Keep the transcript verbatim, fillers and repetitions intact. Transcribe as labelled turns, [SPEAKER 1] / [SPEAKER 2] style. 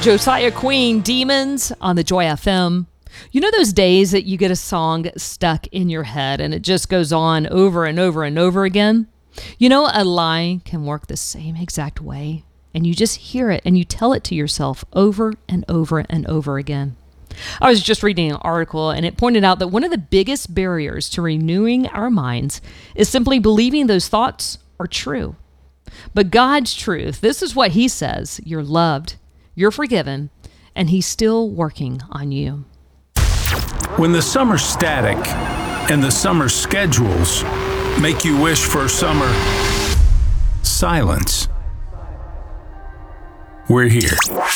[SPEAKER 1] Josiah Queen, Demons on the Joy F M. You know those days that you get a song stuck in your head and it just goes on over and over and over again? You know, a lie can work the same exact way, and you just hear it and you tell it to yourself over and over and over again. I was just reading an article and it pointed out that one of the biggest barriers to renewing our minds is simply believing those thoughts are true. But God's truth, this is what He says: you're loved, you're forgiven, and He's still working on you.
[SPEAKER 2] When the summer's static and the summer schedules make you wish for summer silence, we're here.